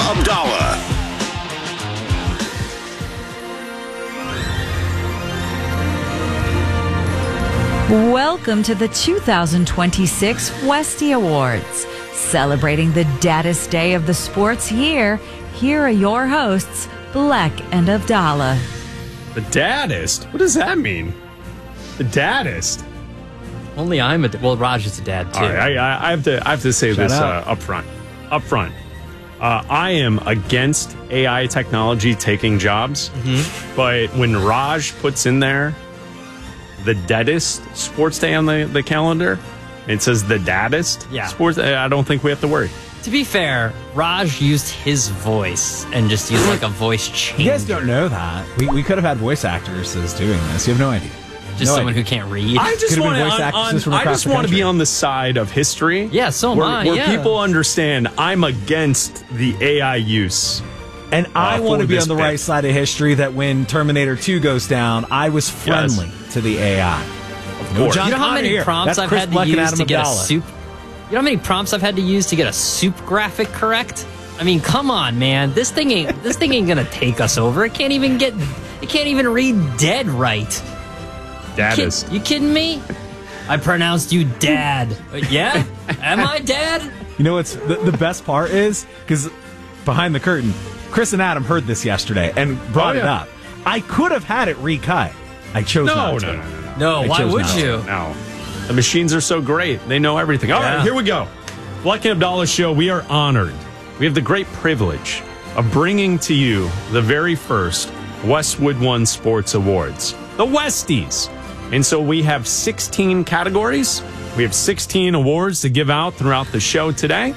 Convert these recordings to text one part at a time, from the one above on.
Abdallah. Welcome to the 2026 Westy Awards. Celebrating the daddest day of the sports year, here are your hosts, Bleck and Abdallah. The daddest? What does that mean? The daddest? Only I'm well, Raj is a dad, too. All right, I have to say this up front. Up front. I am against AI technology taking jobs, but when Raj puts in there the deadest sports day on the calendar, it says the daddest sports. I don't think we have to worry. To be fair, Raj used his voice and just used like a voice changer. You guys don't know that. We could have had voice actresses doing this. You have no idea. Just someone who can't read. I just want to be on the side of history. Yeah, so am I. Where people understand I'm against the AI use. And I want to be on the right side of history that when Terminator 2 goes down, I was friendly to the AI. Of course. You know how many prompts I've had to use to get a soup? You know how many prompts I've had to use to get a soup graphic correct? I mean, come on, man. This thing ain't gonna take us over. It can't even read dead right. Daddest. You kidding me? I pronounced you dad. Yeah? Am I dad? You know what's the best part is? Because behind the curtain, Chris and Adam heard this yesterday and brought it up. I could have had it recut. I chose not to. No, why would you? No. The machines are so great. They know everything. All right, here we go. Bleck and Abdallah Show, we are honored. We have the great privilege of bringing to you the very first Westwood One Sports Awards, the Westies. And so we have 16 categories. We have 16 awards to give out throughout the show today.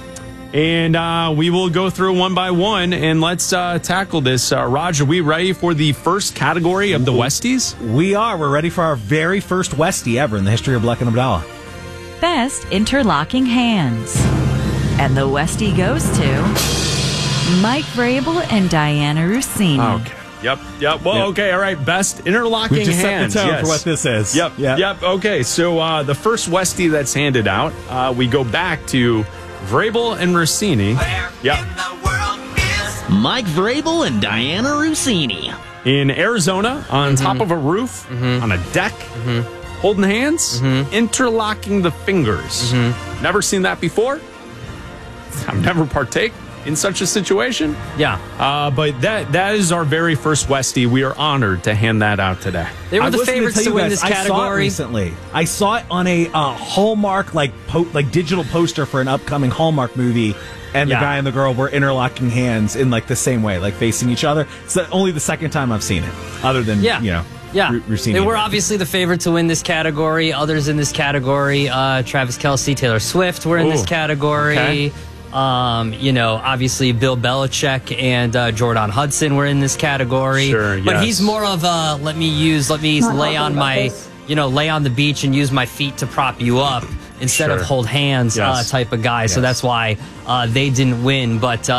And we will go through one by one, and let's tackle this. Raj, are we ready for the first category of the Westies? We are. We're ready for our very first Westie ever in the history of Bleck and Abdallah. Best Interlocking Hands. And the Westie goes to Mike Vrabel and Diana Rossini. Okay. Yep. Well, okay, all right. Best interlocking we just hands. Set the tone for what this is. Yep. Okay, so the first Westie that's handed out, we go back to Vrabel and Rossini. Yep. Mike Vrabel and Diana Rossini. In Arizona, on top of a roof, on a deck, holding hands, interlocking the fingers. Never seen that before. I've never partake in such a situation. Yeah. But that is our very first Westie. We are honored to hand that out today. They were the favorites to win this category. I saw it recently. I saw it on a Hallmark like digital poster for an upcoming Hallmark movie, and the guy and the girl were interlocking hands in like the same way, like facing each other. It's only the second time I've seen it, other than Rossini. They were obviously the favorite to win this category. Others in this category, Travis Kelce, Taylor Swift were in this category. Okay. Obviously Bill Belichick and Jordan Hudson were in this category. Sure, but he's more of a let me lay on the beach and use my feet to prop you up instead of hold hands type of guy. Yes. So that's why they didn't win. But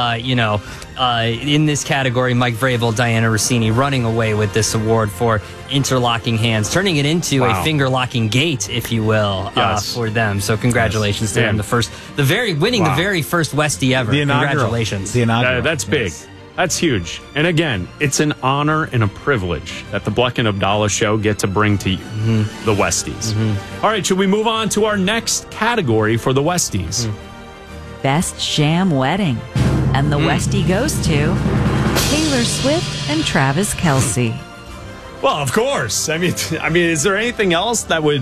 in this category, Mike Vrabel, Diana Rossini running away with this award for interlocking hands, turning it into a finger locking gate, if you will, for them. So congratulations to them. The very first Westie ever. Congratulations. The inaugural. That's big. That's huge. And again, it's an honor and a privilege that the Bleck and Abdallah Show get to bring to you, the Westies. All right, should we move on to our next category for the Westies? Best Sham Wedding. And the Westie goes to Taylor Swift and Travis Kelce. Well, of course. I mean, is there anything else that would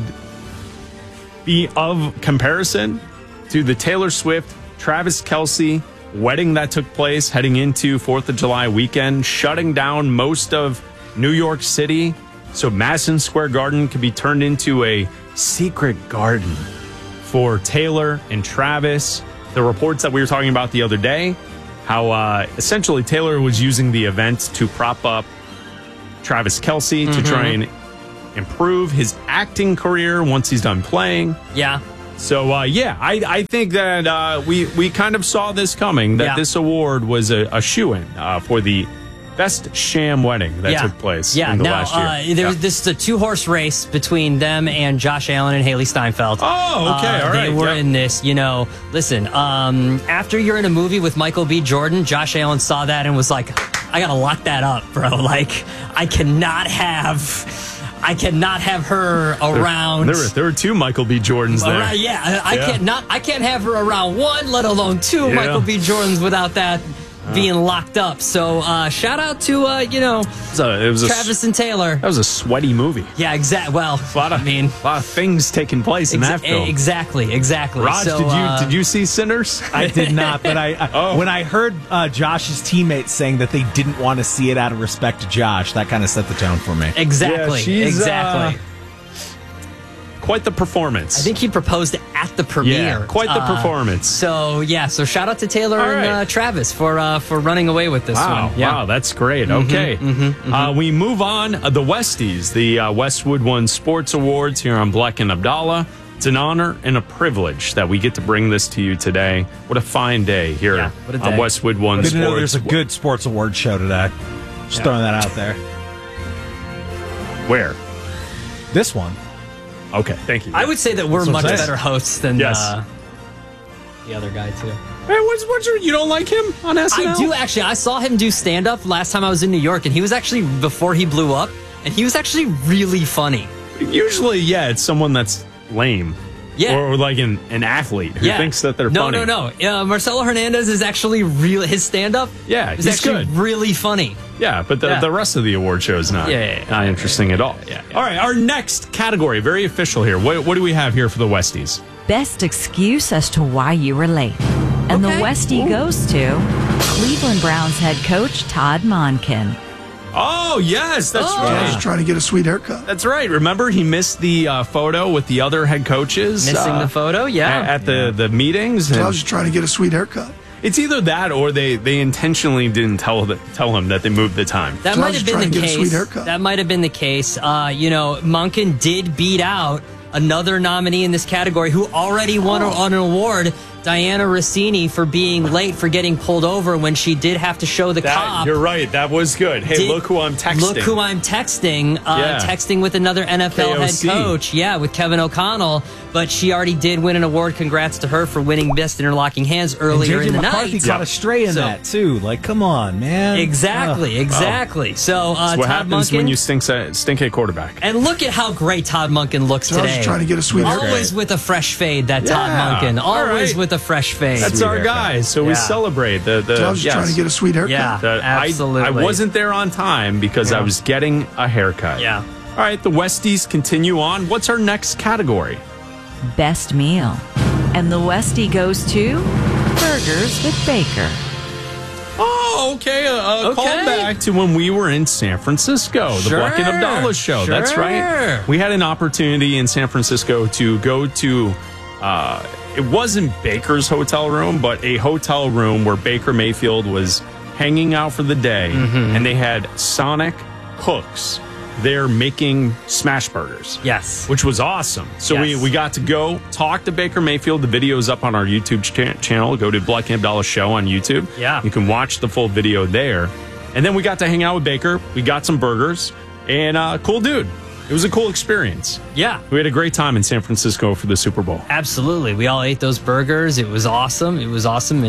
be of comparison to the Taylor Swift, Travis Kelce wedding that took place heading into 4th of July weekend, shutting down most of New York City so Madison Square Garden could be turned into a secret garden for Taylor and Travis. The reports that we were talking about the other day, how essentially Taylor was using the event to prop up Travis Kelce to try and improve his acting career once he's done playing. Yeah. So, I think that we kind of saw this coming, that this award was a shoo-in for the best sham wedding that took place in the last year. This is a 2-horse race between them and Josh Allen and Haley Steinfeld. Oh, okay, all right. They were in this, listen, after you're in a movie with Michael B. Jordan, Josh Allen saw that and was like, I gotta lock that up, bro. Like, I cannot have her around. There were 2 Michael B. Jordans there. I can't have her around 1, let alone 2 Michael B. Jordans without that being locked up. So shout out to Travis and Taylor. That was a sweaty movie. Yeah, exactly. Well, a lot of things taking place in that film. Exactly. Raj, did you see Sinners? I did not, but when I heard Josh's teammates saying that they didn't want to see it out of respect to Josh, that kind of set the tone for me. Exactly. Exactly. Quite the performance. I think he proposed at the premiere. Yeah, quite the performance. So shout out to Taylor and Travis for running away with this one. Yeah. Wow, that's great. Okay. We move on. The Westies, the Westwood One Sports Awards here on Black and Abdallah. It's an honor and a privilege that we get to bring this to you today. What a fine day here on Westwood One Sports. Good to know there's a good sports award show today. Just throwing that out there. Where? This one. Okay, thank you. I would say that we're much better hosts than the other guy, too. Hey, you don't like him on SNL? I do, actually. I saw him do stand-up last time I was in New York, and he was actually, before he blew up, and he was actually really funny. Usually, it's someone that's lame. Yeah. Or like an athlete who thinks that they're funny. No. Marcelo Hernandez is actually his stand-up is actually good. Really funny. Yeah, but the rest of the award show is not interesting at all. Yeah. All right, our next category, very official here. What do we have here for the Westies? Best excuse as to why you were late. And the Westie goes to Cleveland Browns head coach Todd Monken. Oh, yes, that's right. I was trying to get a sweet haircut. That's right. Remember, he missed the photo with the other head coaches. Missing the photo, at the meetings. I was just trying to get a sweet haircut. It's either that or they intentionally didn't tell him that they moved the time. That might have been the case. That might have been the case. Monken did beat out another nominee in this category who already won an award, Diana Rossini, for being late, for getting pulled over when she did have to show the cop. You're right. That was good. Hey, look who I'm texting. Look who I'm texting. Texting with another NFL head coach. Yeah, with Kevin O'Connell. But she already did win an award. Congrats to her for winning Best Interlocking Hands earlier in the McCarthy night. got astray in that, too. Like, come on, man. Exactly. So, that's what Todd happens Monken, when you stink a quarterback. And look at how great Todd Monken looks today. I was trying to get a sweet haircut. Always with a fresh fade, Todd Monken. Always with a fresh fade. That's our guy. So we celebrate the I was just trying to get a sweet haircut. Yeah, absolutely. I wasn't there on time because I was getting a haircut. Yeah. All right, the Westies continue on. What's our next category? Best meal. And the Westie goes to Burgers with Baker. Oh, okay. A callback to when we were in San Francisco, the Black and Abdallah show. Sure. That's right. We had an opportunity in San Francisco to go to, it wasn't Baker's hotel room, but a hotel room where Baker Mayfield was hanging out for the day. And they had Sonic Cooks there making smash burgers. Yes. Which was awesome. So we got to go talk to Baker Mayfield. The video is up on our YouTube channel. Go to Black and Abdallah Show on YouTube. Yeah. You can watch the full video there. And then we got to hang out with Baker. We got some burgers. And cool dude. It was a cool experience. Yeah. We had a great time in San Francisco for the Super Bowl. Absolutely. We all ate those burgers. It was awesome. And,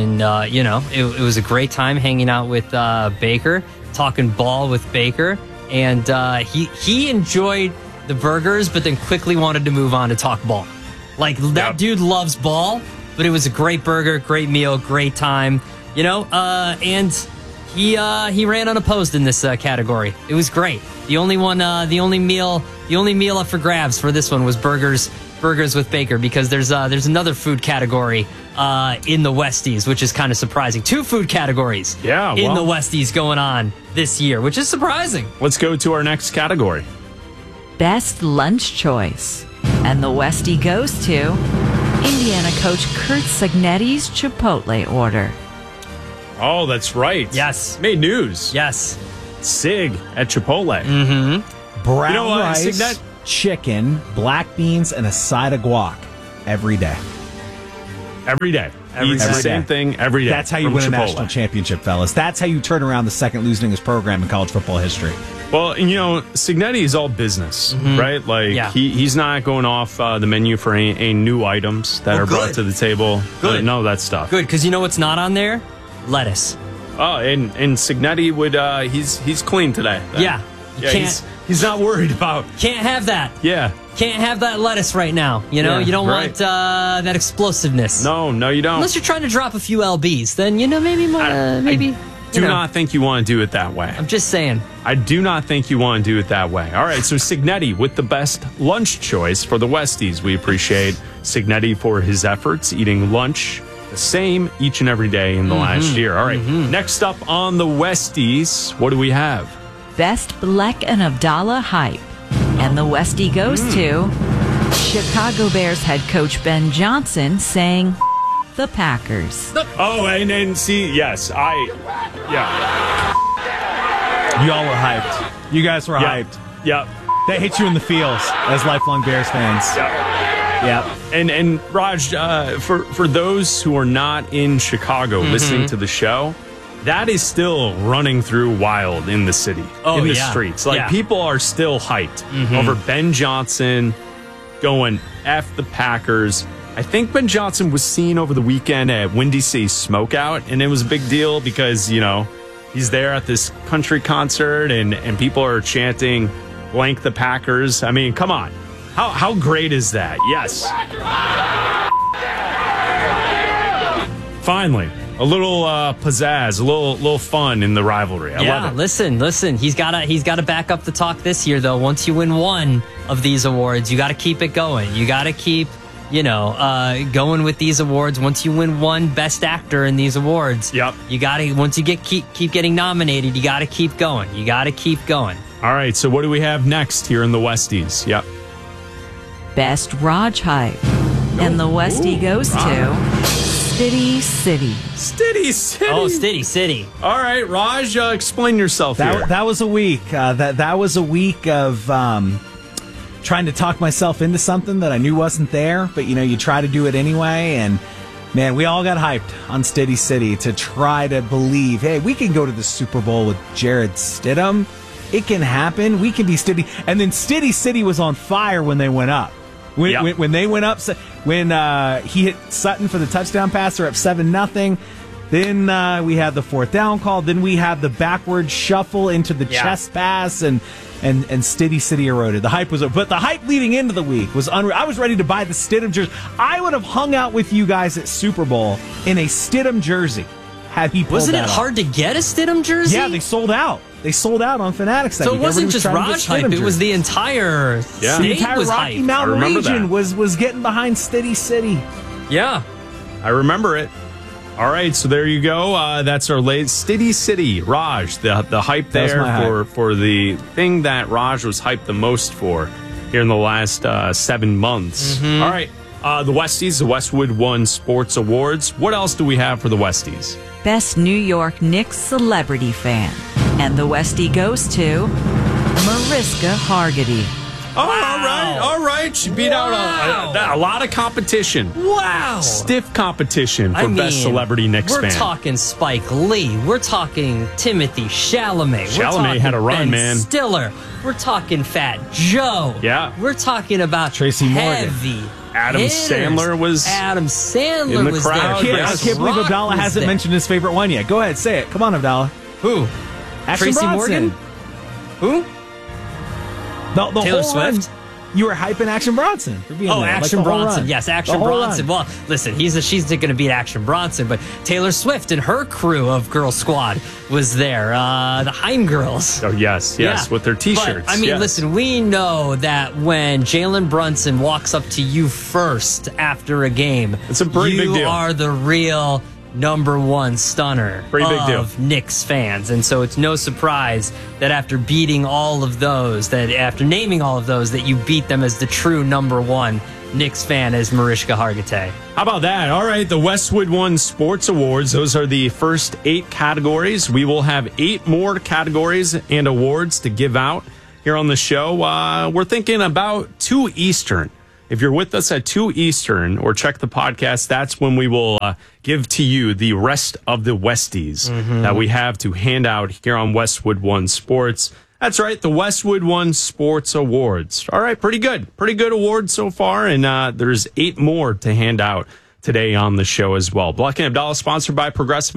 it was a great time hanging out with Baker, talking ball with Baker. And he enjoyed the burgers, but then quickly wanted to move on to talk ball. Like, that dude loves ball, but it was a great burger, great meal, great time. And he ran unopposed in this category. It was great. The only meal up for grabs for this one was burgers with Baker, because there's another food category in the Westies, which is kind of surprising. 2 food categories in the Westies going on this year, which is surprising. Let's go to our next category. Best lunch choice. And the Westie goes to Indiana coach Curt Cignetti's Chipotle order. Oh, that's right. Yes. Made news. Yes. Sig at Chipotle. Brown rice, chicken, black beans, and a side of guac every day. Every day. Eats the same thing every day. That's how you from win a Chipotle. national championship, fellas. That's how you turn around the second losingest program in college football history. Well, and Cignetti is all business, right? Like he's not going off the menu for any new items that are brought to the table. Good. None of that stuff. Good, because you know what's not on there? Lettuce. Oh, and Cignetti would he's clean today. Yeah. He's not worried about. Can't have that. Yeah. Can't have that lettuce right now. You know, you don't want that explosiveness. No, you don't. Unless you're trying to drop a few LBs, then maybe more. Maybe. Do not think you want to do it that way. I'm just saying. I do not think you want to do it that way. All right, so Cignetti with the best lunch choice for the Westies. We appreciate Cignetti for his efforts eating lunch the same each and every day in the last year. All right, next up on the Westies, what do we have? Best Black and Abdallah hype. And the Westie goes to Chicago Bears head coach Ben Johnson saying, the Packers. Oh, and see, yes, yeah. Y'all were hyped. You guys were hyped. Yep. They hit you in the feels as lifelong Bears fans. Yep. And Raj, for those who are not in Chicago listening to the show, that is still running through wild in the city, in the streets. Like people are still hyped over Ben Johnson going F the Packers. I think Ben Johnson was seen over the weekend at Windy City Smokeout, and it was a big deal because, he's there at this country concert and people are chanting blank the Packers. I mean, come on. How great is that? Yes. Finally, a little pizzazz, a little fun in the rivalry. I love it. Listen. He's got to back up the talk this year, though. Once you win one of these awards, you got to keep it going. You got to keep going with these awards. Once you win one Best Actor in these awards, you got to, once you keep getting nominated, you got to keep going. You got to keep going. All right, so what do we have next here in the Westies? Yep. Best Raj hype. And the Westie goes to Stiddy City. Stiddy City. Oh, Stiddy City. All right, Raj, explain yourself here. That was a week. That was a week of trying to talk myself into something that I knew wasn't there, but you try to do it anyway. And man, we all got hyped on Stiddy City to try to believe, hey, we can go to the Super Bowl with Jared Stidham. It can happen. We can be Stiddy. And then Stiddy City was on fire when they went up. When they went up, when he hit Sutton for the touchdown pass, they're up 7-0. Then we had the fourth down call. Then we had the backward shuffle into the chest pass, and Stiddy City eroded. The hype was over. But the hype leading into the week was unreal. I was ready to buy the Stidham jersey. I would have hung out with you guys at Super Bowl in a Stidham jersey had he pulled Wasn't that it off. hard to get a Stidham jersey? Yeah, they sold out. They sold out on Fanatics. So it wasn't just Raj hype. It was the entire state the entire was Rocky hyped. Mountain region was getting behind Stiddy City. Yeah. I remember it. All right, so there you go. That's our latest Stiddy City. Raj, the hype there for the thing that Raj was hyped the most for here in the last 7 months. All right, the Westies, the Westwood One Sports Awards. What else do we have for the Westies? Best New York Knicks celebrity fan. And the Westie goes to Mariska Hargitay. Oh, all right. She beat out a lot of competition. Wow. Stiff competition for Best Celebrity Knicks fan. We're talking Spike Lee. We're talking Timothy Chalamet. Chalamet had a run, Ben man. Stiller. We're talking Fat Joe. Yeah. We're talking about Tracy Morgan. heavy Adam hitters. Sandler was in the was crowd. there. I can't believe Abdallah hasn't mentioned his favorite one yet. Go ahead, say it. Come on, Abdallah. Who? Action Tracy Bronson. Morgan? Who? The Taylor whole run, Swift? You were hyping Action Bronson for being there. Action the whole Bronson. run. Yes, Action The whole Bronson. run. Well, listen, she's going to beat Action Bronson, but Taylor Swift and her crew of Girl Squad was there. The Haim Girls. Oh, yes, with their T-shirts. But, listen, we know that when Jalen Brunson walks up to you first after a game, it's a pretty big deal. You are the real number one stunner of Knicks fans. And so it's no surprise that after naming all of those, that you beat them as the true number one Knicks fan as Mariska Hargitay. How about that? All right, the Westwood One Sports Awards. Those are the first 8 categories. We will have 8 more categories and awards to give out here on the show. We're thinking about 2 Eastern. If you're with us at 2 Eastern or check the podcast, that's when we will give to you the rest of the Westies that we have to hand out here on Westwood One Sports. That's right, the Westwood One Sports Awards. All right, pretty good. Pretty good awards so far, and there's 8 more to hand out today on the show as well. Black and Abdallah, sponsored by Progressive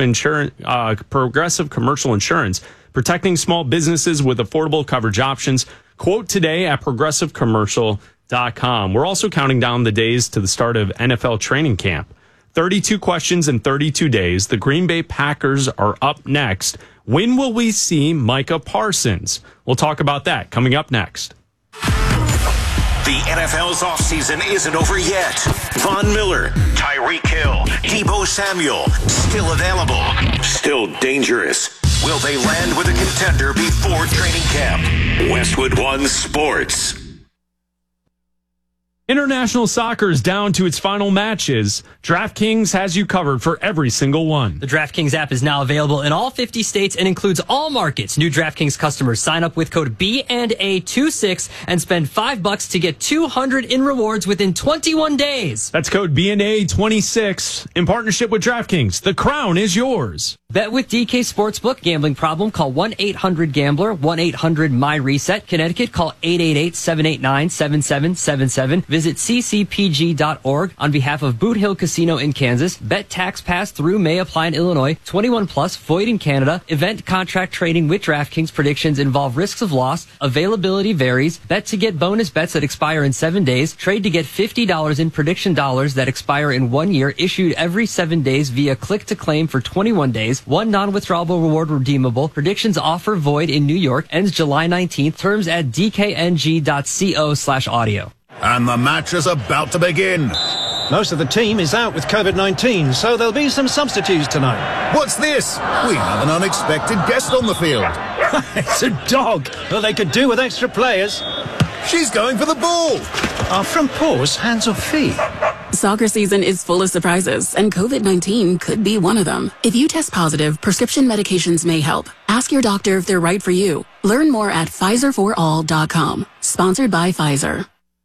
Commercial Insurance, protecting small businesses with affordable coverage options. Quote today at progressivecommercial.com. We're also counting down the days to the start of NFL training camp. 32 questions in 32 days. The Green Bay Packers are up next. When will we see Micah Parsons? We'll talk about that coming up next. The NFL's offseason isn't over yet. Von Miller, Tyreek Hill, Deebo Samuel, still available, still dangerous. Will they land with a contender before training camp? Westwood One Sports. International soccer is down to its final matches. DraftKings has you covered for every single one. The DraftKings app is now available in all 50 states and includes all markets. New DraftKings customers sign up with code B&A26 and spend $5 to get $200 in rewards within 21 days. That's code B&A26 in partnership with DraftKings. The crown is yours. Bet with DK Sportsbook. Gambling problem? Call 1-800-GAMBLER. 1-800-MY-RESET. Connecticut, call 888-789-7777. Visit ccpg.org on behalf of Boot Hill Casino in Kansas. Bet tax pass through may apply in Illinois. 21 plus, void in Canada. Event contract trading with DraftKings. Predictions involve risks of loss. Availability varies. Bet to get bonus bets that expire in 7 days. Trade to get $50 in prediction dollars that expire in 1 year. Issued every 7 days via click to claim for 21 days. One non-withdrawable reward redeemable. Predictions offer void in New York. Ends July 19th. Terms at dkng.co/audio. And the match is about to begin. Most of the team is out with COVID-19, so there'll be some substitutes tonight. What's this? We have an unexpected guest on the field. It's a dog. Well, they could do with extra players. She's going for the ball. Are front paws hands or feet? Soccer season is full of surprises, and COVID-19 could be one of them. If you test positive, prescription medications may help. Ask your doctor if they're right for you. Learn more at PfizerForAll.com. Sponsored by Pfizer.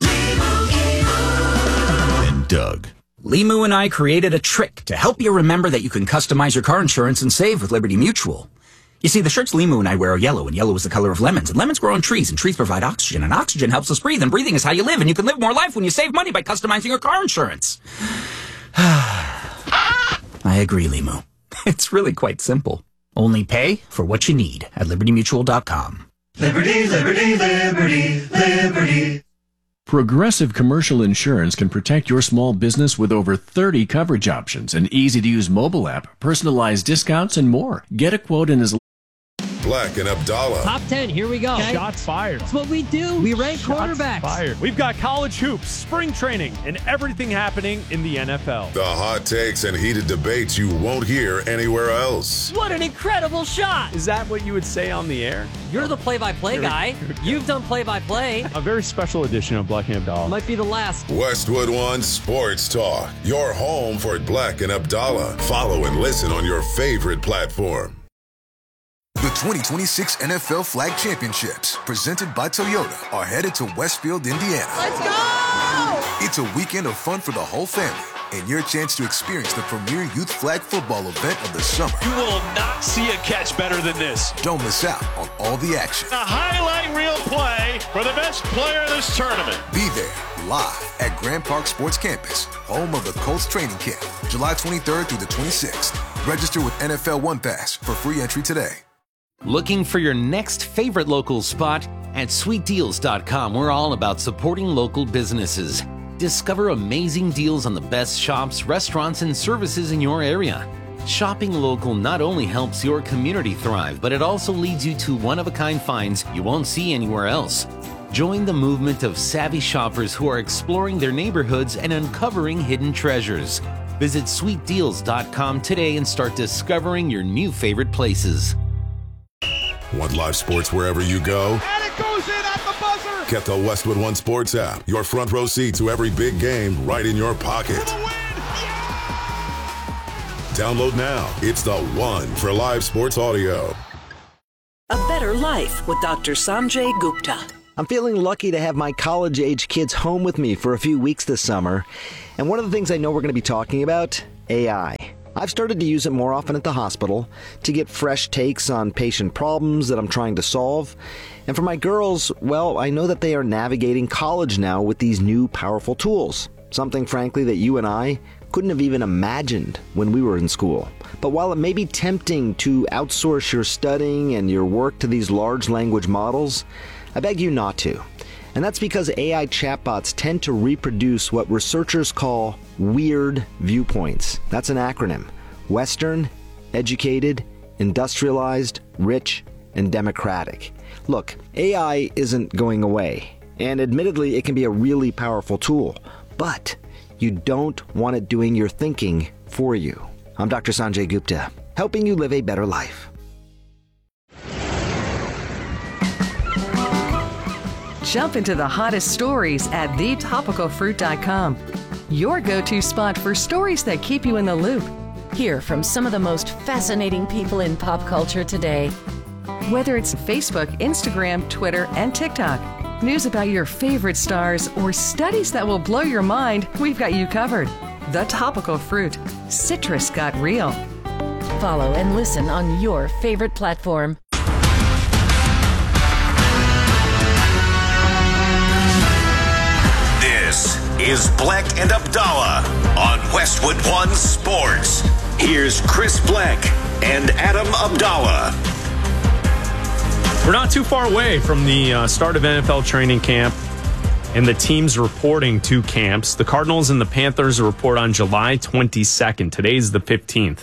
And Doug. Limu and I created a trick to help you remember that you can customize your car insurance and save with Liberty Mutual. You see, the shirts Limu and I wear are yellow, and yellow is the color of lemons, and lemons grow on trees, and trees provide oxygen, and oxygen helps us breathe, and breathing is how you live, and you can live more life when you save money by customizing your car insurance. I agree, Limu. It's really quite simple. Only pay for what you need at libertymutual.com. Liberty, liberty, liberty, liberty. Progressive Commercial Insurance can protect your small business with over 30 coverage options, an easy-to-use mobile app, personalized discounts, and more. Get a quote in as Black and Abdallah. Top 10, here we go. Okay. Shots fired. That's what we do. We rank quarterbacks. Fired. We've got college hoops, spring training, and everything happening in the NFL. The hot takes and heated debates you won't hear anywhere else. What an incredible shot. Is that what you would say on the air? You're the play-by-play guy. You've done play-by-play. A very special edition of Black and Abdallah. Might be the last. Westwood One Sports Talk. Your home for Black and Abdallah. Follow and listen on your favorite platform. The 2026 NFL Flag Championships, presented by Toyota, are headed to Westfield, Indiana. Let's go! It's a weekend of fun for the whole family and your chance to experience the premier youth flag football event of the summer. You will not see a catch better than this. Don't miss out on all the action. A highlight reel play for the best player in this tournament. Be there live at Grand Park Sports Campus, home of the Colts training camp, July 23rd through the 26th. Register with NFL One Pass for free entry today. Looking for your next favorite local spot? At sweetdeals.com, we're all about supporting local businesses. Discover amazing deals on the best shops, restaurants, and services in your area. Shopping local not only helps your community thrive, but it also leads you to one-of-a-kind finds you won't see anywhere else. Join the movement of savvy shoppers who are exploring their neighborhoods and uncovering hidden treasures. Visit sweetdeals.com today and start discovering your new favorite places. Want live sports wherever you go? And it goes in at the buzzer! Get the Westwood One Sports app. Your front row seat to every big game right in your pocket. Download now. It's the one for live sports audio. A better life with Dr. Sanjay Gupta. I'm feeling lucky to have my college-age kids home with me for a few weeks this summer. And one of the things I know we're going to be talking about, AI. I've started to use it more often at the hospital to get fresh takes on patient problems that I'm trying to solve. And for my girls, well, I know that they are navigating college now with these new powerful tools. Something, frankly, that you and I couldn't have even imagined when we were in school. But while it may be tempting to outsource your studying and your work to these large language models, I beg you not to. And that's because AI chatbots tend to reproduce what researchers call weird viewpoints. That's an acronym. Western, educated, industrialized, rich, and democratic. Look, AI isn't going away. And admittedly, it can be a really powerful tool. But you don't want it doing your thinking for you. I'm Dr. Sanjay Gupta, helping you live a better life. Jump into the hottest stories at thetopicalfruit.com. Your go-to spot for stories that keep you in the loop. Hear from some of the most fascinating people in pop culture today. Whether it's Facebook, Instagram, Twitter, and TikTok, news about your favorite stars, or studies that will blow your mind, we've got you covered. The Topical Fruit. Citrus got real. Follow and listen on your favorite platform. This is Black and Abdallah on Westwood One Sports. Here's Chris Black and Adam Abdallah. We're not too far away from the start of NFL training camp and the teams reporting to camps. The Cardinals and the Panthers report on July 22nd. Today's the 15th.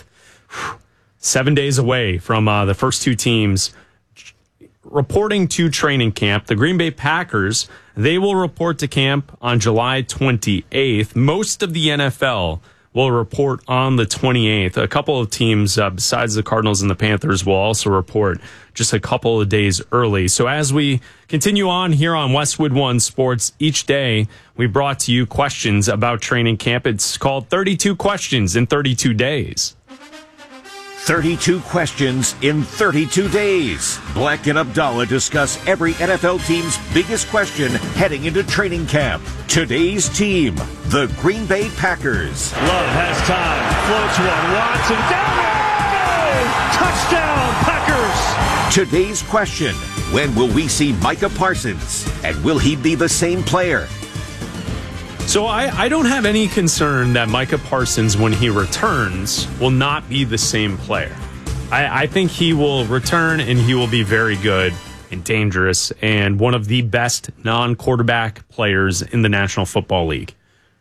7 days away from the first two teams reporting to training camp. The Green Bay Packers, they will report to camp on July 28th. Most of the NFL will report on the 28th. A couple of teams, besides the Cardinals and the Panthers, will also report just a couple of days early. So as we continue on here on Westwood One Sports, each day we brought to you questions about training camp. It's called 32 Questions in 32 Days. 32 questions in 32 days. Black and Abdallah discuss every NFL team's biggest question heading into training camp. Today's team, the Green Bay Packers. Love has time. Floats one. Watson down. Touchdown, Packers. Today's question, when will we see Micah Parsons? And will he be the same player? So I don't have any concern that Micah Parsons, when he returns, will not be the same player. I think he will return and he will be very good and dangerous and one of the best non-quarterback players in the National Football League.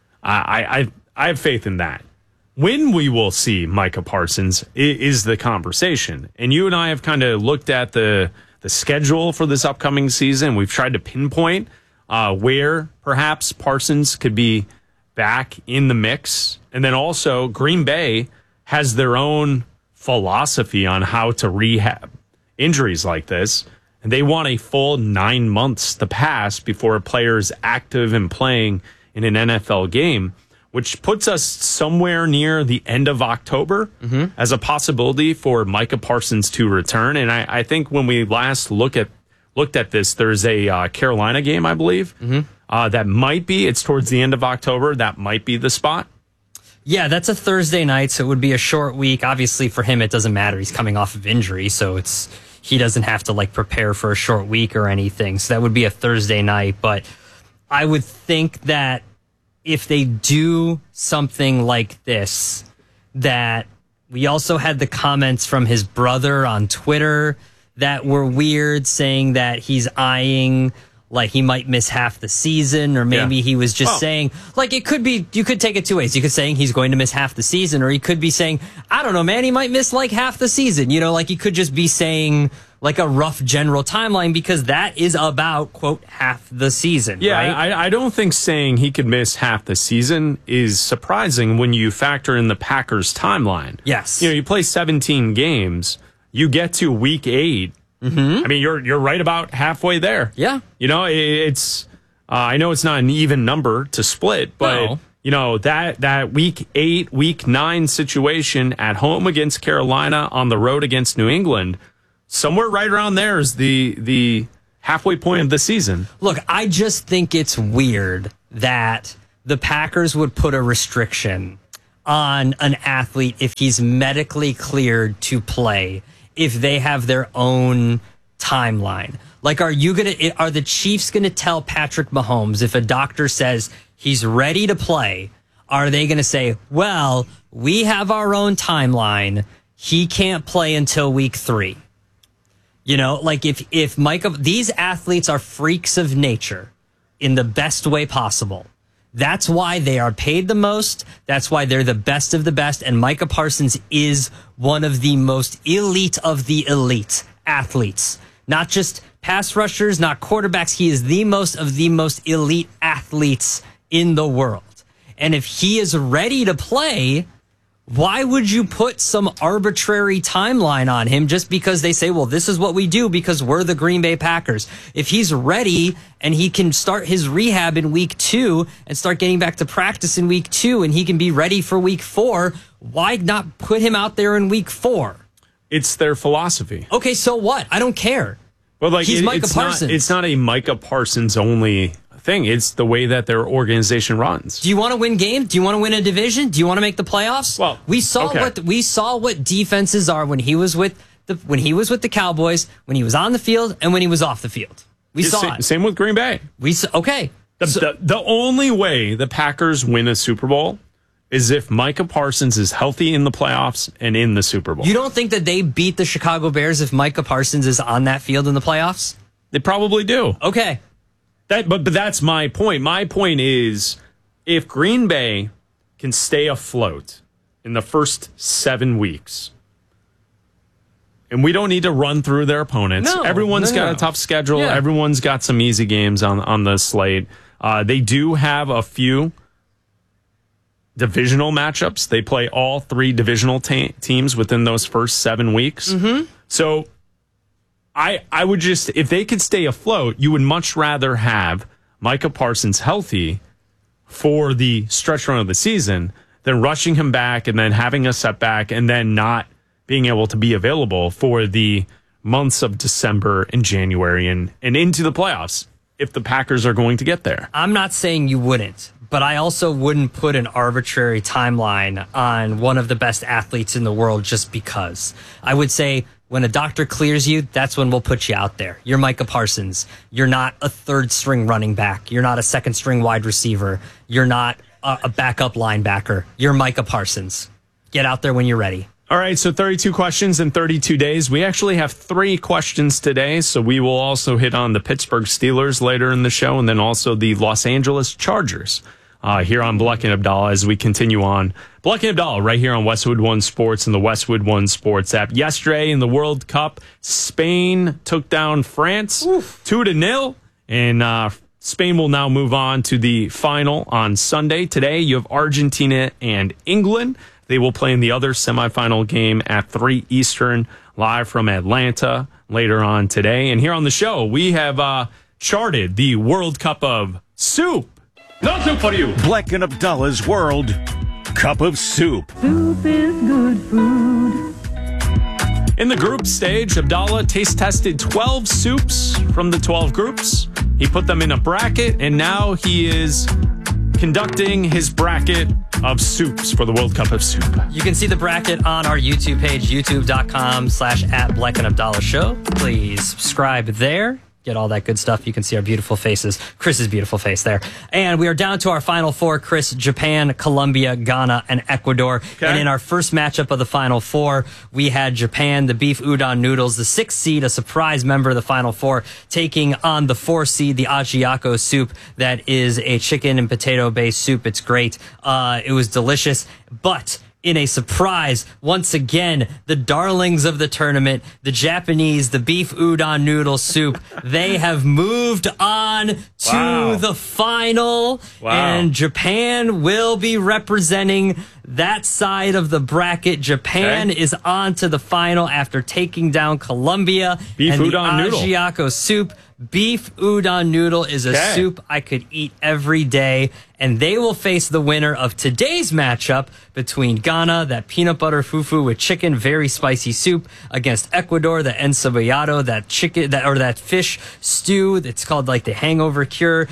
I have faith in that. When we will see Micah Parsons is the conversation. And you and I have kind of looked at the schedule for this upcoming season. We've tried to pinpoint where perhaps Parsons could be back in the mix. And then also Green Bay has their own philosophy on how to rehab injuries like this. And they want a full 9 months to pass before a player is active and playing in an NFL game, which puts us somewhere near the end of October as a possibility for Micah Parsons to return. And I think when we last looked at this, there's a Carolina game, I believe, that might be. It's towards the end of October. That might be the spot. Yeah, that's a Thursday night, so it would be a short week. Obviously, for him, it doesn't matter. He's coming off of injury, so he doesn't have to prepare for a short week or anything. So that would be a Thursday night. But I would think that if they do something like this, that we also had the comments from his brother on Twitter that were weird, saying that he's eyeing he might miss half the season, or maybe he was just saying, it could be, you could take it two ways. You could saying he's going to miss half the season, or he could be saying, I don't know, man, he might miss half the season. He could just be saying a rough general timeline, because that is about, quote, half the season. Yeah, right? I don't think saying he could miss half the season is surprising when you factor in the Packers timeline. Yes. You play 17 games, you get to week 8. I mean, you're right about halfway there. Yeah. It's I know it's not an even number to split, but that week 8, week 9 situation at home against Carolina, on the road against New England, somewhere right around there is the halfway point of the season. Look, I just think it's weird that the Packers would put a restriction on an athlete if he's medically cleared to play, if they have their own timeline. Like, are the Chiefs gonna tell Patrick Mahomes if a doctor says he's ready to play, are they gonna say, well, we have our own timeline, he can't play until week 3? You know, like if Micah, these athletes are freaks of nature in the best way possible. That's why they are paid the most. That's why they're the best of the best. And Micah Parsons is one of the most elite of the elite athletes. Not just pass rushers, not quarterbacks. He is the most of the most elite athletes in the world. And if he is ready to play, why would you put some arbitrary timeline on him just because they say, well, this is what we do because we're the Green Bay Packers? If he's ready and he can start his rehab in week 2 and start getting back to practice in week 2 and he can be ready for week 4, why not put him out there in week 4? It's their philosophy. Okay, so what? I don't care. Well, like he's Micah Parsons. It's not a Micah Parsons only thing. It's the way that their organization runs. Do you want to win games? Do you want to win a division? Do you want to make the playoffs? Well, we saw what defenses are when he was with the Cowboys, when he was on the field, and when he was off the field. We saw it. Same with Green Bay. Okay. The only way the Packers win a Super Bowl is if Micah Parsons is healthy in the playoffs and in the Super Bowl. You don't think that they beat the Chicago Bears if Micah Parsons is on that field in the playoffs? They probably do. Okay. But that's my point. My point is, if Green Bay can stay afloat in the first 7 weeks, and we don't need to run through their opponents. Everyone's got a tough schedule. Yeah. Everyone's got some easy games on the slate. They do have a few divisional matchups. They play all 3 divisional teams within those first 7 weeks. Mm-hmm. So I would just, if they could stay afloat, you would much rather have Micah Parsons healthy for the stretch run of the season than rushing him back and then having a setback and then not being able to be available for the months of December and January and into the playoffs if the Packers are going to get there. I'm not saying you wouldn't, but I also wouldn't put an arbitrary timeline on one of the best athletes in the world just because. I would say, when a doctor clears you, that's when we'll put you out there. You're Micah Parsons. You're not a 3rd-string running back. You're not a 2nd-string wide receiver. You're not a backup linebacker. You're Micah Parsons. Get out there when you're ready. All right, so 32 questions in 32 days. We actually have 3 questions today, so we will also hit on the Pittsburgh Steelers later in the show and then also the Los Angeles Chargers here on Bleck and Abdallah as we continue on. Bleck and Abdallah right here on Westwood One Sports and the Westwood One Sports app. Yesterday in the World Cup, Spain took down France 2-0, and Spain will now move on to the final on Sunday. Today you have Argentina and England. They will play in the other semifinal game at 3 Eastern, live from Atlanta later on today. And here on the show, we have charted the World Cup of Soup. No soup for you. Bleck and Abdallah's World Cup of Soup. Soup is good food. In the group stage, Abdallah taste tested 12 soups from the 12 groups. He put them in a bracket, and now he is conducting his bracket of soups for the World Cup of Soup. You can see the bracket on our YouTube page, youtube.com/@Bleck and Abdallah Show. Please subscribe there. Get all that good stuff. You can see our beautiful faces. Chris's beautiful face there. And we are down to our final 4, Chris: Japan, Colombia, Ghana, and Ecuador. Okay. And in our first matchup of the final 4, we had Japan, the beef udon noodles, the 6th seed, a surprise member of the final 4, taking on the 4 seed, the Ajiako soup. That is a chicken and potato based soup. It's great. It was delicious, but in a surprise, once again, the darlings of the tournament, the Japanese, the beef udon noodle soup, they have moved on to the final. Wow. And Japan will be representing that side of the bracket. Japan is on to the final after taking down Colombia. Beef and udon the noodle. Asiago soup. Beef udon noodle is a soup I could eat every day, and they will face the winner of today's matchup between Ghana, that peanut butter fufu with chicken, very spicy soup, against Ecuador, the encebollado, that fish stew. It's called like the hangover cure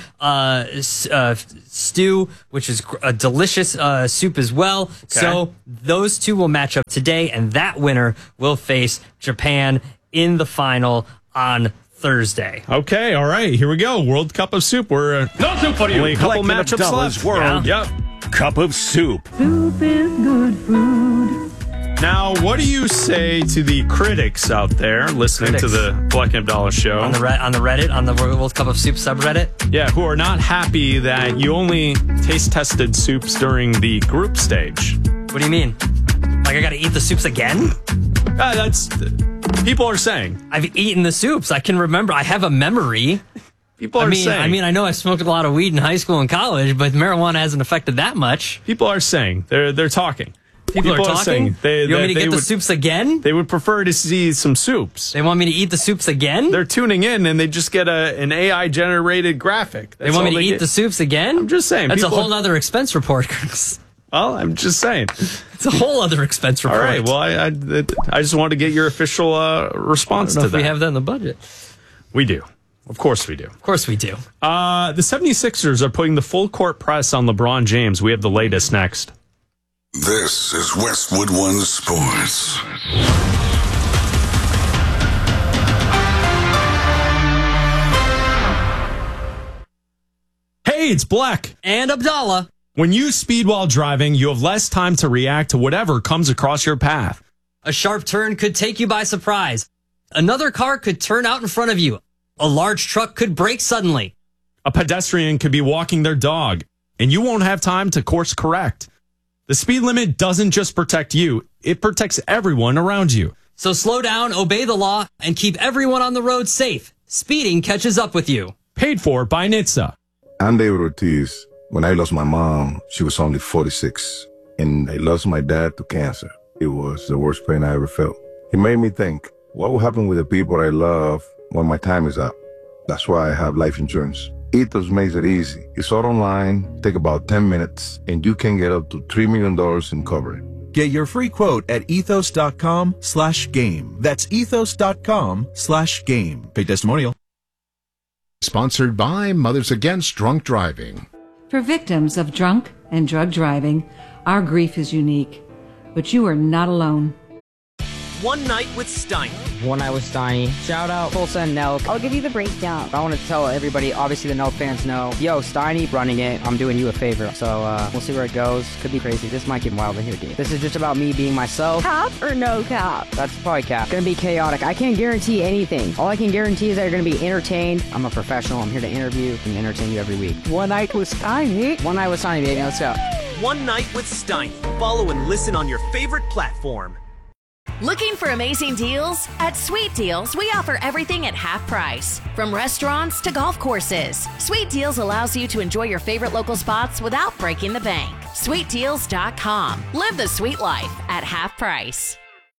stew, which is a delicious soup as well. Okay. So those two will match up today, and that winner will face Japan in the final on Thursday. Okay, all right, here we go. World Cup of Soup. We're no soup for you. Only a couple matchups left. World Cup of Soup. Soup is good food. Now, what do you say to the critics out there listening to the Black and Abdallah show on the Reddit, on the World Cup of Soup subreddit? Yeah, who are not happy that you only taste tested soups during the group stage. What do you mean? Like I got to eat the soups again? That's. People are saying. I've eaten the soups. I can remember. I have a memory. People are saying. I know I smoked a lot of weed in high school and college, but marijuana hasn't affected that much. People are saying. They're talking. People are talking? You want me to get the soups again? They would prefer to see some soups. They want me to eat the soups again? They're tuning in and they just get an AI-generated graphic. They want me to eat the soups again? I'm just saying. That's a whole other expense report. Well, I'm just saying. It's a whole other expense report. All right. Well, I just wanted to get your official response to that. We have that in the budget. We do. Of course we do. Of course we do. The 76ers are putting the full court press on LeBron James. We have the latest next. This is Westwood One Sports. Hey, it's Black. And Abdallah. When you speed while driving, you have less time to react to whatever comes across your path. A sharp turn could take you by surprise. Another car could turn out in front of you. A large truck could brake suddenly. A pedestrian could be walking their dog, and you won't have time to course correct. The speed limit doesn't just protect you, it protects everyone around you. So slow down, obey the law, and keep everyone on the road safe. Speeding catches up with you. Paid for by NHTSA. I'm David Ortiz. When I lost my mom, she was only 46, and I lost my dad to cancer. It was the worst pain I ever felt. It made me think, what will happen with the people I love when my time is up? That's why I have life insurance. Ethos makes it easy. It's all online, take about 10 minutes, and you can get up to $3 million in coverage. Get your free quote at ethos.com/game. That's ethos.com/game. Paid testimonial. Sponsored by Mothers Against Drunk Driving. For victims of drunk and drug driving, our grief is unique, but you are not alone. One Night with Steiny. One Night with Steiny. Shout out Tulsa and Nelk. I'll give you the breakdown. I want to tell everybody, obviously the Nelk fans know, yo, Steiny running it, I'm doing you a favor. So we'll see where it goes. Could be crazy. This might get wild in here, dude. This is just about me being myself. Cap or no cap? That's probably cap. It's gonna be chaotic. I can't guarantee anything. All I can guarantee is that you're gonna be entertained. I'm a professional. I'm here to interview and entertain you every week. One Night with Steiny. One Night with Steiny, baby. Let's go. One Night with Steiny. Follow and listen on your favorite platform. Looking for amazing deals? At Sweet Deals, we offer everything at half price. From restaurants to golf courses, Sweet Deals allows you to enjoy your favorite local spots without breaking the bank. SweetDeals.com. Live the sweet life at half price.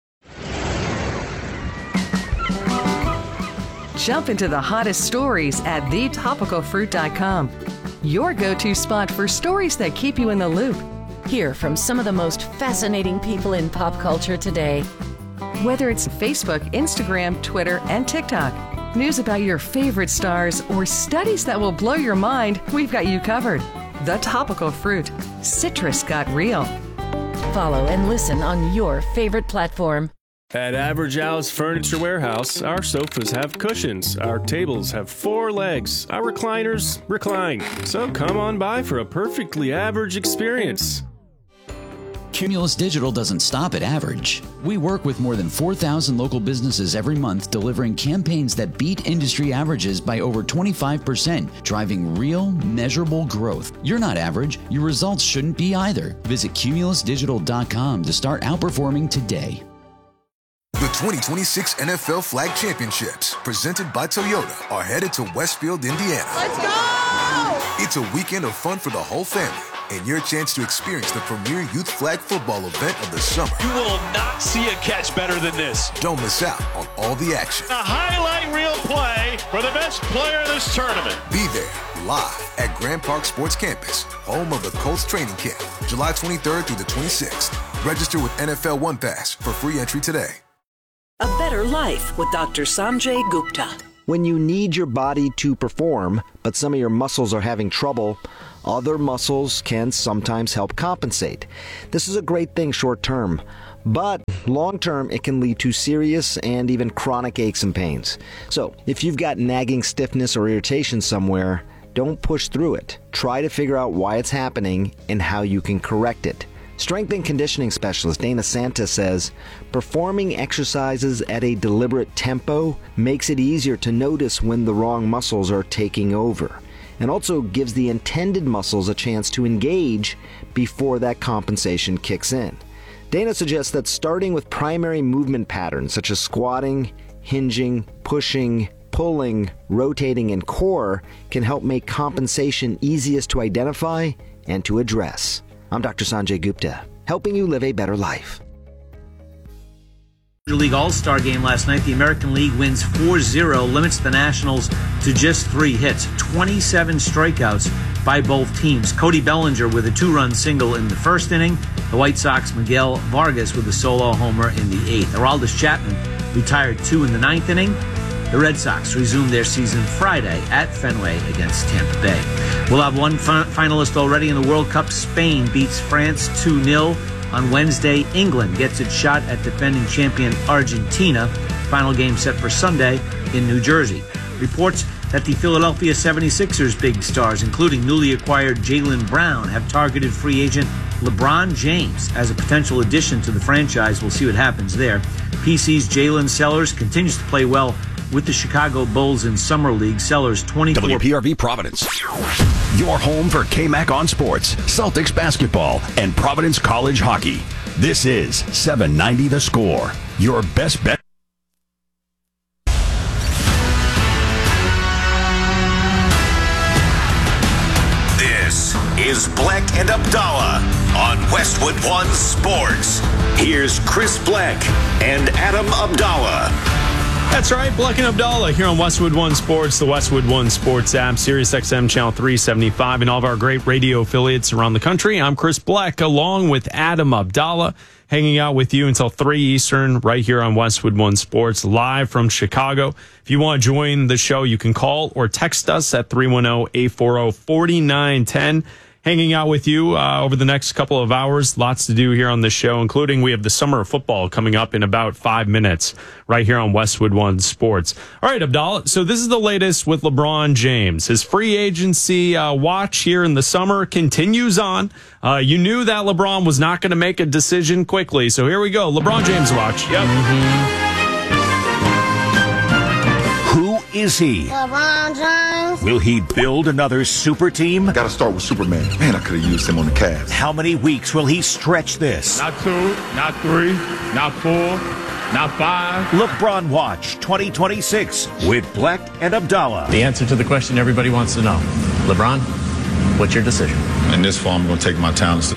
Jump into the hottest stories at thetopicalfruit.com. Your go-to spot for stories that keep you in the loop. Hear from some of the most fascinating people in pop culture today. Whether it's Facebook, Instagram, Twitter, and TikTok, news about your favorite stars, or studies that will blow your mind, we've got you covered. The Topical Fruit. Citrus got real. Follow and listen on your favorite platform. At Average Al's Furniture Warehouse, our sofas have cushions, our tables have 4 legs, our recliners recline. So come on by for a perfectly average experience. Cumulus Digital doesn't stop at average. We work with more than 4,000 local businesses every month, delivering campaigns that beat industry averages by over 25%, driving real, measurable growth. You're not average. Your results shouldn't be either. Visit cumulusdigital.com to start outperforming today. The 2026 NFL Flag Championships, presented by Toyota, are headed to Westfield, Indiana. Let's go! It's a weekend of fun for the whole family, and your chance to experience the premier youth flag football event of the summer. You will not see a catch better than this. Don't miss out on all the action. A highlight reel play for the best player in this tournament. Be there live at Grand Park Sports Campus, home of the Colts training camp, July 23rd through the 26th. Register with NFL One Pass for free entry today. A better life with Dr. Sanjay Gupta. When you need your body to perform, but some of your muscles are having trouble, other muscles can sometimes help compensate. This is a great thing short term, but long term it can lead to serious and even chronic aches and pains. So if you've got nagging stiffness or irritation somewhere, don't push through it. Try to figure out why it's happening and how you can correct it. Strength and conditioning specialist Dana Santa says, performing exercises at a deliberate tempo makes it easier to notice when the wrong muscles are taking over, and also gives the intended muscles a chance to engage before that compensation kicks in. Dana suggests that starting with primary movement patterns such as squatting, hinging, pushing, pulling, rotating, and core can help make compensation easiest to identify and to address. I'm Dr. Sanjay Gupta, helping you live a better life. Major League All-Star game last night. The American League wins 4-0, limits the Nationals to just 3 hits, 27 strikeouts by both teams. Cody Bellinger with a 2-run single in the first inning. The White Sox, Miguel Vargas with a solo homer in the 8th. Aroldis Chapman retired 2 in the 9th inning. The Red Sox resume their season Friday at Fenway against Tampa Bay. We'll have one finalist already in the World Cup. Spain beats France 2-0 on Wednesday. England gets its shot at defending champion Argentina. Final game set for Sunday in New Jersey. Reports that the Philadelphia 76ers big stars, including newly acquired Jaylen Brown, have targeted free agent LeBron James as a potential addition to the franchise. We'll see what happens there. PC's Jalen Sellers continues to play well with the Chicago Bulls in Summer League. Sellers 24. WPRV Providence. Your home for KMAC on sports, Celtics basketball, and Providence College hockey. This is 790 The Score. Your best bet. This is Black and Abdallah on Westwood One Sports. Here's Chris Black and Adam Abdallah. That's right, Black and Abdallah here on Westwood One Sports, the Westwood One Sports app, Sirius XM Channel 375, and all of our great radio affiliates around the country. I'm Chris Black, along with Adam Abdallah, hanging out with you until 3 Eastern right here on Westwood One Sports, live from Chicago. If you want to join the show, you can call or text us at 310-840-4910. Hanging out with you over the next couple of hours. Lots to do here on the show, including we have the summer of football coming up in about 5 minutes right here on Westwood One Sports. All right, Abdallah, so this is the latest with LeBron James. His free agency watch here in the summer continues on. You knew that LeBron was not going to make a decision quickly, so here we go. LeBron James watch. Yep. Who is he? LeBron James. Will he build another super team? Got to start with Superman. Man, I could have used him on the Cavs. How many weeks will he stretch this? Not 2, not 3, not 4, not 5. LeBron Watch 2026 with Black and Abdallah. The answer to the question everybody wants to know. LeBron, what's your decision? In this fall, I'm going to take my talents.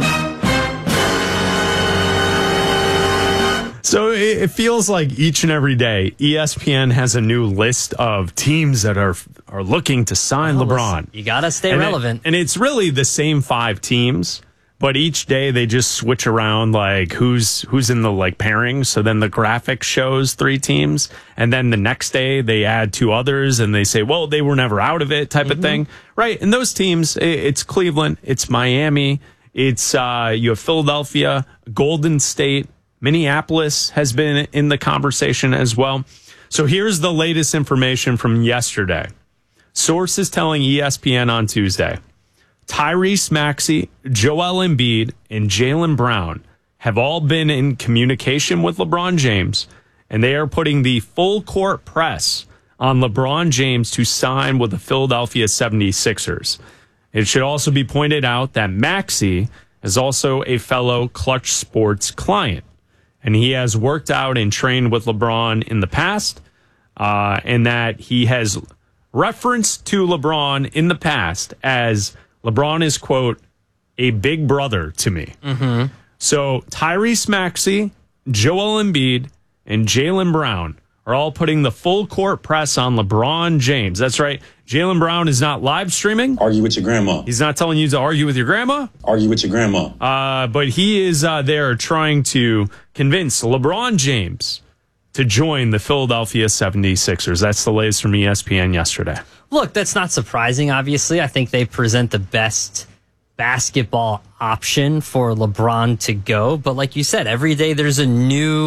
So it feels like each and every day, ESPN has a new list of teams that are looking to sign LeBron. You got to stay relevant. And it's really the same 5 teams, but each day they just switch around like who's in the like pairing. So then the graphic shows 3 teams, and then the next day they add 2 others and they say, well, they were never out of it type of thing. Right. And those teams, it's Cleveland, it's Miami, it's you have Philadelphia, Golden State, Minneapolis has been in the conversation as well. So here's the latest information from yesterday. Sources telling ESPN on Tuesday, Tyrese Maxey, Joel Embiid, and Jaylen Brown have all been in communication with LeBron James, and they are putting the full court press on LeBron James to sign with the Philadelphia 76ers. It should also be pointed out that Maxey is also a fellow Clutch Sports client, and he has worked out and trained with LeBron in the past, and that he has referenced to LeBron in the past as LeBron is, quote, a big brother to me. Mm-hmm. So Tyrese Maxey, Joel Embiid, and Jaylen Brown are all putting the full court press on LeBron James. That's right. Jaylen Brown is not live streaming. Argue with your grandma. He's not telling you to argue with your grandma. Argue with your grandma. But he is there trying to convince LeBron James to join the Philadelphia 76ers. That's the latest from ESPN yesterday. Look, that's not surprising, obviously. I think they present the best basketball option for LeBron to go. But like you said, every day there's a new